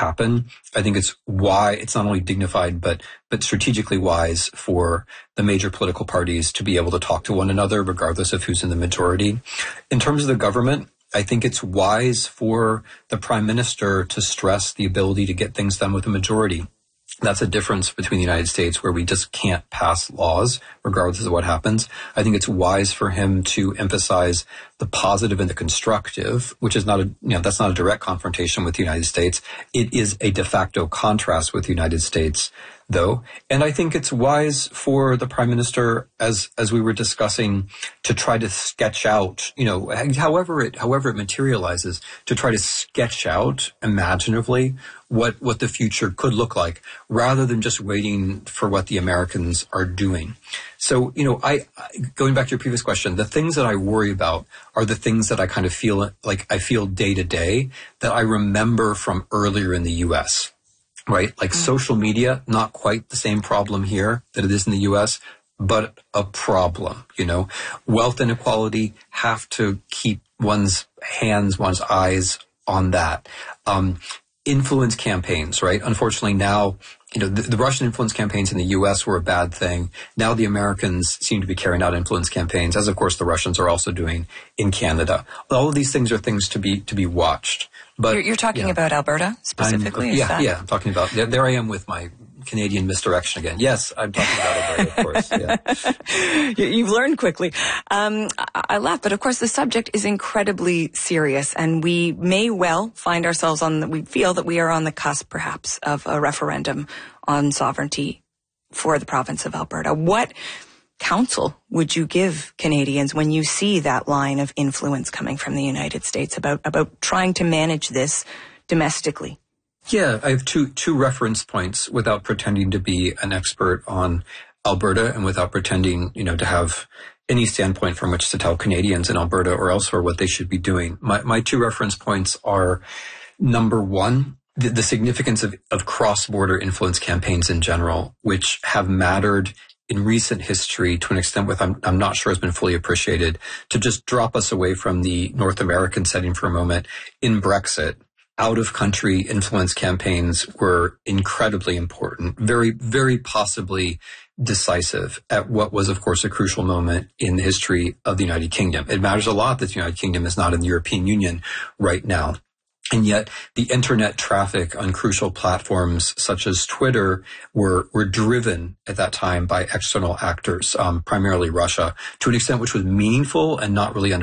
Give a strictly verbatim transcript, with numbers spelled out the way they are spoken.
happen. I think it's why it's not only dignified, but but strategically wise for the major political parties to be able to talk to one another, regardless of who's in the majority. In terms of the government, I think it's wise for the prime minister to stress the ability to get things done with a majority. That's a difference between the United States, where we just can't pass laws regardless of what happens. I think it's wise for him to emphasize the positive and the constructive, which is not a, you know, that's not a direct confrontation with the United States. It is a de facto contrast with the United States, though. And I think it's wise for the prime minister, as, as we were discussing, to try to sketch out, you know, however it, however it materializes, to try to sketch out imaginatively what, what the future could look like, rather than just waiting for what the Americans are doing. So, you know, I, going back to your previous question, the things that I worry about are the things that I kind of feel like I feel day to day that I remember from earlier in the U S, right? Like mm-hmm. social media, not quite the same problem here that it is in the U S, but a problem, you know. Wealth inequality, have to keep one's hands, one's eyes on that. Um, influence campaigns, right? Unfortunately now, you know, the, the Russian influence campaigns in the U S were a bad thing. Now the Americans seem to be carrying out influence campaigns, as of course the Russians are also doing in Canada. All of these things are things to be to be watched. But you're, you're talking yeah. about Alberta specifically? I'm, yeah, that... yeah. I'm talking about there, there. I am with my Canadian misdirection again. Yes, I'm talking about Alberta, of course. Yeah. You've learned quickly. Um, I, I laugh, but of course the subject is incredibly serious, and we may well find ourselves on the, we feel that we are on the cusp, perhaps, of a referendum on sovereignty for the province of Alberta. What counsel would you give Canadians when you see that line of influence coming from the United States about, about trying to manage this domestically? Yeah, I have two two reference points without pretending to be an expert on Alberta and without pretending, you know, to have any standpoint from which to tell Canadians in Alberta or elsewhere what they should be doing. My my two reference points are, number one, the, the significance of, of cross-border influence campaigns in general, which have mattered in recent history to an extent with I'm, I'm not sure has been fully appreciated. To just drop us away from the North American setting for a moment, in Brexit, out-of-country influence campaigns were incredibly important, very, very possibly decisive at what was, of course, a crucial moment in the history of the United Kingdom. It matters a lot that the United Kingdom is not in the European Union right now. And yet the internet traffic on crucial platforms such as Twitter were, were driven at that time by external actors, um, primarily Russia, to an extent which was meaningful and not really